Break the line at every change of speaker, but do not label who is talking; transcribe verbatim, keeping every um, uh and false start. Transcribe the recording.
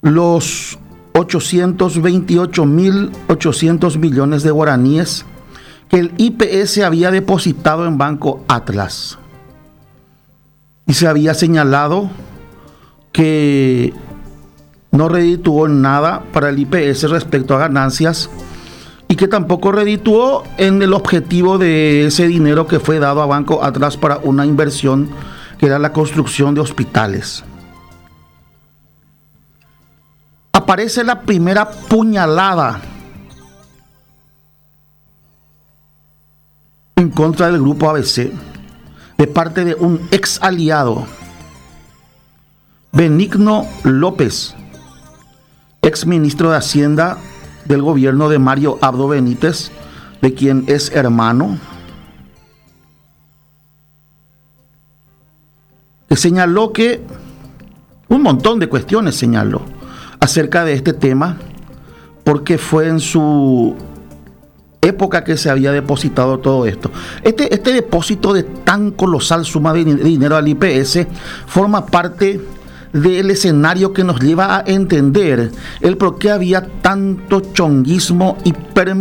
los ochocientos veintiocho mil ochocientos millones de guaraníes que el I P S había depositado en Banco Atlas. Y se había señalado que no redituó nada para el I P S respecto a ganancias y que tampoco redituó en el objetivo de ese dinero que fue dado a Banco Atlas para una inversión que era la construcción de hospitales. Aparece la primera puñalada en contra del grupo A B C de parte de un ex aliado, Benigno López, ex ministro de Hacienda del gobierno de Mario Abdo Benítez, de quien es hermano, que señaló que un montón de cuestiones señaló acerca de este tema, porque fue en su época que se había depositado todo esto. Este, este depósito de tan colosal suma de dinero al I P S forma parte del escenario que nos lleva a entender el por qué había tanto chonguismo y permisión